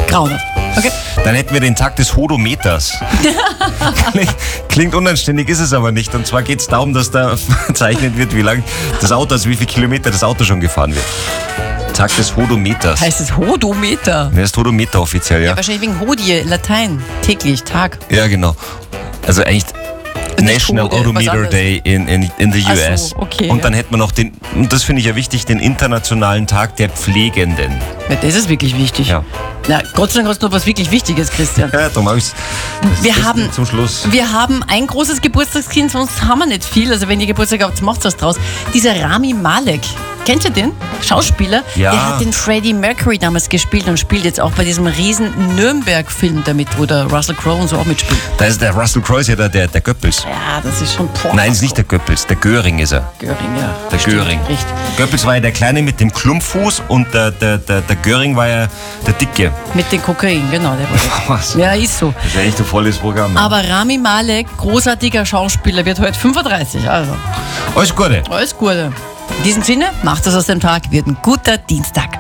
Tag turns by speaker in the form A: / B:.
A: Grauenhaft. Okay.
B: Dann hätten wir den Tag des Hodometers. Klingt unanständig, ist es aber nicht. Und zwar geht es darum, dass da verzeichnet wird, wie lang das Auto, also wie viele Kilometer das Auto schon gefahren wird. Tag des Hodometers.
A: Heißt es Hodometer?
B: Der ist Hodometer offiziell, ja.
A: Wahrscheinlich wegen Hodie, Latein, täglich, Tag.
B: Ja, genau. Also eigentlich National
A: Hode, was
B: Odometer
A: anderes.
B: Day in the
A: Ach so,
B: US.
A: okay,
B: und
A: ja.
B: dann hätten wir noch den, und das finde ich ja wichtig, den internationalen Tag der Pflegenden.
A: Ja, das ist wirklich wichtig.
B: Ja.
A: Na, Gott sei Dank hast du noch was wirklich Wichtiges, Christian.
B: Ja, darum habe ich es zum Schluss.
A: Wir haben ein großes Geburtstagskind, sonst haben wir nicht viel. Also wenn ihr Geburtstag habt, macht was draus. Dieser Rami Malek, kennt ihr den? Schauspieler?
B: Ja.
A: Der hat den Freddie Mercury damals gespielt und spielt jetzt auch bei diesem riesen Nürnberg-Film damit, wo der Russell Crowe und so auch mitspielt.
B: Da ist der Russell Crowe, ist ja der Goebbels.
A: Ja, das ist schon...
B: Nein, ist nicht der Goebbels, der Göring ist er.
A: Göring, ja.
B: Der Göring.
A: Richtig.
B: Goebbels war ja der Kleine mit dem Klumpfuß und der Göring war ja der Dicke.
A: Mit dem Kokain, genau. Der war
B: Was?
A: ja, ist so.
B: Das ist ja echt ein volles Programm. Ja.
A: Aber Rami Malek, großartiger Schauspieler, wird heute 35. Also,
B: Alles Gute.
A: alles Gute. In diesem Sinne, macht es aus dem Tag, wird ein guter Dienstag.